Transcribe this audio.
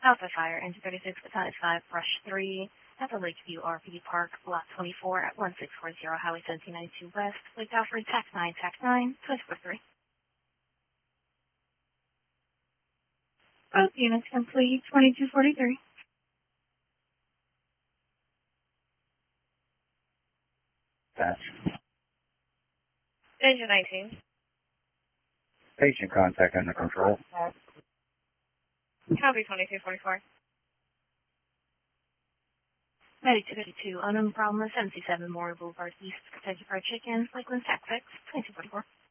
Alpha Fire, Engine 36, Battalion 5, Brush 3, at the Lakeview RV Park, Lot 24 at 1640 Highway 1792 West, Lake Alfred, TAC 9, TAC 9, 243. Both units complete, 2243. Pass. Engine 19. Patient contact under control. Copy 2244. Medic 252, unknown problem, 77 Memorial Boulevard East, Kentucky Fried Chicken, Lakeland, TAC 6, 2244.